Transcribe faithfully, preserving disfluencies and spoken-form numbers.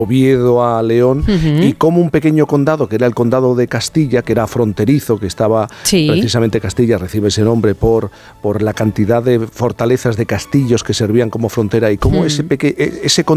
Oviedo a León, uh-huh. y como un pequeño condado, que era el condado de Castilla, que era fronterizo, que estaba, sí. precisamente Castilla recibe ese nombre por, por la cantidad de fortalezas de castillos que servían como frontera, y como uh-huh. ese, peque, ese condado